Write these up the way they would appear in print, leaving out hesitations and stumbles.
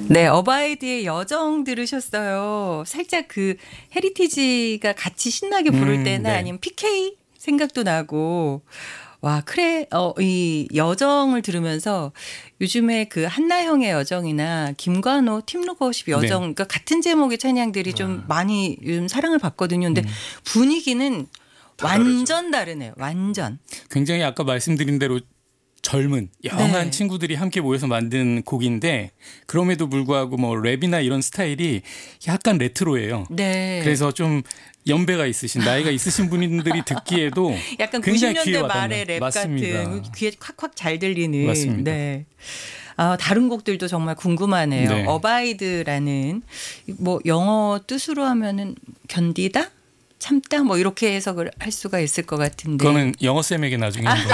네, 어바이드의 여정 들으셨어요. 살짝 그 헤리티지가 같이 신나게 부를 때나 네. 아니면 PK 생각도 나고. 와, 그래, 이 여정을 들으면서 요즘에 그 한나형의 여정이나 김관호 팀로거십 여정, 네. 그러니까 같은 제목의 찬양들이 좀 많이 요즘 사랑을 받거든요. 근데 분위기는 완전 다르네요. 완전. 굉장히 아까 말씀드린 대로 젊은 영한 네. 친구들이 함께 모여서 만든 곡인데 그럼에도 불구하고 뭐 랩이나 이런 스타일이 약간 레트로예요. 네. 그래서 좀 연배가 있으신 나이가 있으신 분들이 듣기에도 약간 굉장히 귀에 90년대 와닿는. 말의 랩 맞습니다. 같은 귀에 콱콱 잘 들리는. 맞습니다. 네. 아, 다른 곡들도 정말 궁금하네요. 네. 어바이드라는 뭐 영어 뜻으로 하면은 견디다, 참다 뭐 이렇게 해석을 할 수가 있을 것 같은데. 그거는 영어 쌤에게 나중에 한번.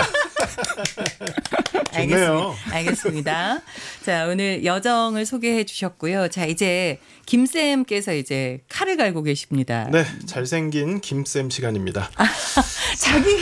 좋네요. 알겠습니다. 자, 오늘 여정을 소개해 주셨고요. 자, 이제 김쌤께서 이제 칼을 갈고 계십니다. 네, 잘생긴 김쌤 시간입니다. 자기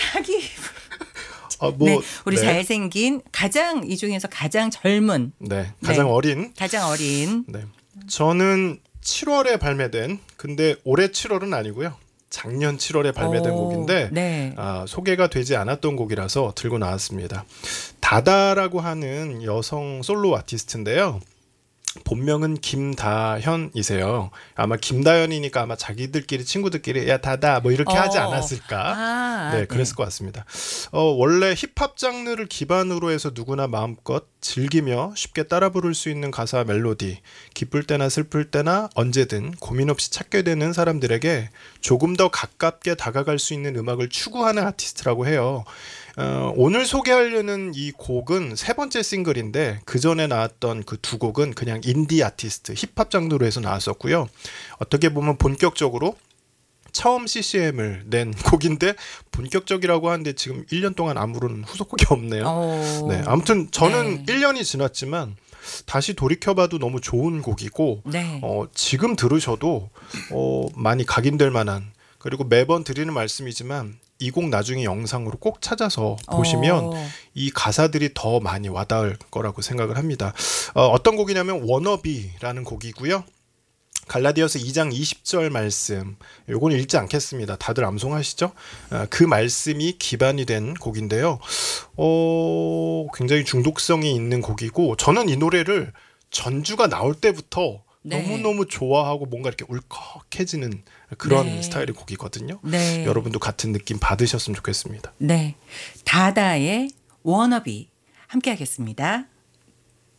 네, 우리 네. 잘생긴 가장 이 중에서 가장 젊은 네, 가장 네. 어린. 가장 어린 네, 저는 7월에 발매된, 근데 올해 7월은 아니고요. 작년 7월에 발매된 오, 곡인데 네. 소개가 되지 않았던 곡이라서 들고 나왔습니다. 다다라고 하는 여성 솔로 아티스트인데요. 본명은 김다현이세요. 아마 김다현이니까 아마 자기들끼리 친구들끼리 야 다다 뭐 이렇게 하지 않았을까. 아, 네, 그랬을 것 같습니다. 원래 힙합 장르를 기반으로 해서 누구나 마음껏 즐기며 쉽게 따라 부를 수 있는 가사 멜로디, 기쁠 때나 슬플 때나 언제든 고민 없이 찾게 되는 사람들에게 조금 더 가깝게 다가갈 수 있는 음악을 추구하는 아티스트라고 해요. 오늘 소개하려는 이 곡은 세 번째 싱글인데 그 전에 나왔던 그 두 곡은 그냥 인디 아티스트, 힙합 장르로 해서 나왔었고요. 어떻게 보면 본격적으로 처음 CCM을 낸 곡인데 본격적이라고 하는데 지금 1년 동안 아무런 후속곡이 없네요. 네, 아무튼 저는 네. 1년이 지났지만 다시 돌이켜봐도 너무 좋은 곡이고 네. 지금 들으셔도 많이 각인될 만한, 그리고 매번 드리는 말씀이지만 이 곡 나중에 영상으로 꼭 찾아서 보시면 이 가사들이 더 많이 와닿을 거라고 생각을 합니다. 어떤 곡이냐면 워너비라는 곡이고요. 갈라디아서 2장 20절 말씀, 요건 읽지 않겠습니다. 다들 암송하시죠? 그 말씀이 기반이 된 곡인데요. 굉장히 중독성이 있는 곡이고 저는 이 노래를 전주가 나올 때부터 네. 너무너무 좋아하고 뭔가 이렇게 울컥해지는 그런 네. 스타일의 곡이거든요. 네. 여러분도 같은 느낌 받으셨으면 좋겠습니다. 네. 다다의 워너비 함께 하겠습니다.